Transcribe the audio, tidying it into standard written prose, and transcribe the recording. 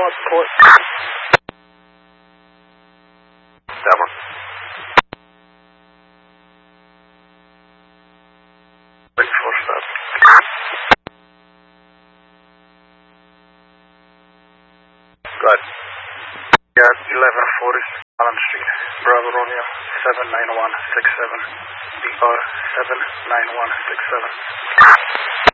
Port. Down. 647. Good. Yeah, 1140 Allen Street, Bravo Romeo 79167, BR 79167.